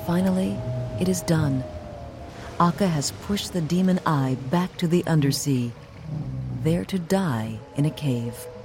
Finally, it is done. Akka has pushed the demon Eye back to the undersea, there to die in a cave.